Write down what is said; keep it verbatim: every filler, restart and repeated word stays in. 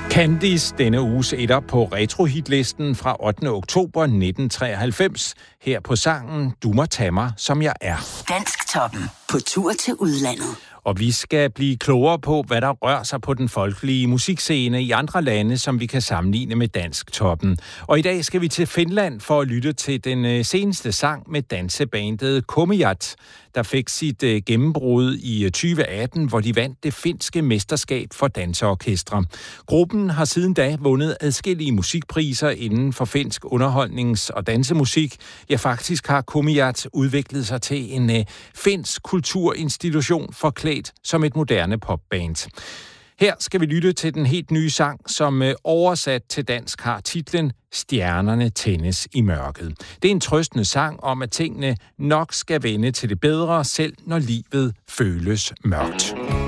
Candice, denne uges etter på retrohitlisten fra ottende oktober nitten treoghalvfems. Her på sangen Du må tage mig, som jeg er. Dansktoppen på tur til udlandet. Og vi skal blive klogere på, hvad der rører sig på den folkelige musikscene i andre lande, som vi kan sammenligne med Dansktoppen. Og i dag skal vi til Finland for at lytte til den seneste sang med dansebandet Kummijat, der fik sit gennembrud i tyve atten, hvor de vandt det finske mesterskab for danseorkestre. Gruppen har siden da vundet adskillige musikpriser inden for finsk underholdnings- og dansemusik. Ja, faktisk har Kummijat udviklet sig til en uh, finsk kulturinstitution forklædt som et moderne popband. Her skal vi lytte til den helt nye sang, som uh, oversat til dansk har titlen Stjernerne tændes i mørket. Det er en trøstende sang om, at tingene nok skal vende til det bedre, selv når livet føles mørkt.